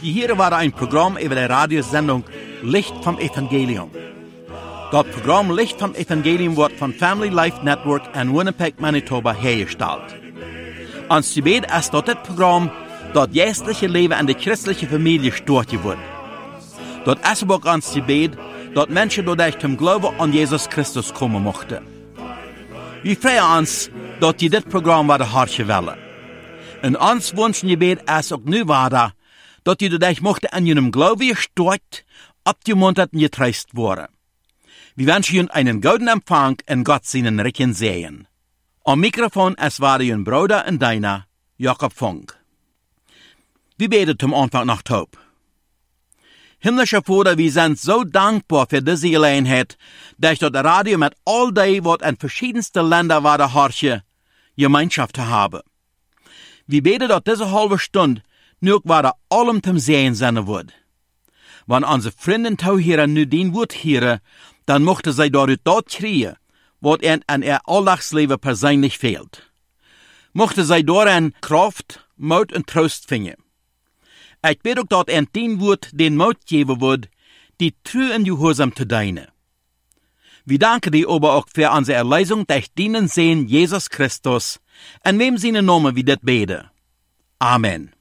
Hier war ein Programm über die Radiosendung Licht vom Evangelium. Das Programm Licht vom Evangelium wird von Family Life Network in Winnipeg, Manitoba hergestellt. Ons gebed ist dat dit Programm dat geestliche Leben in der christlichen Familie stört wird. Dat ist auch ons gebed dat Menschen dadurch zum Glauben an Jesus Christus kommen mochten. Wir freuen uns, dat die dit Programm werden hartje willen. En ons wünschen gebed ist auch nu weiter, dat die dadurch mochten an jenem Glauben gestärkt, abgemuntert und getröstet worden. Wir wünschen Ihnen einen guten Empfang und Gott seinen reichen Segen. Am Mikrofon es war Ihr Bruder und deiner, Jakob Funk. Wir beten zum Anfang nach Taub. Himmlischer Vater, wir sind so dankbar für diese Gelegenheit, dass das Radio mit all dem, was in verschiedensten Ländern war, der Harche, Gemeinschaft zu haben. Wir beten, dass diese halbe Stunde nur war allem zum Sehen sein wird. Wenn unsere Freunde hier nu den Wort hören, dann mochte sie dadurch dort kriegen, was ihnen an ihr Alltagsleben persönlich fehlt. Mochte sie darin Kraft, Mut und Trost finden. Ich bete auch, dass ihnen den Wort den Mut geben wird, die treu und gehorsam zu dienen. Wir danken dir aber auch für unsere Erlösung durch deinen Sohn Jesus Christus, in wem seine Namen wir das beten. Amen.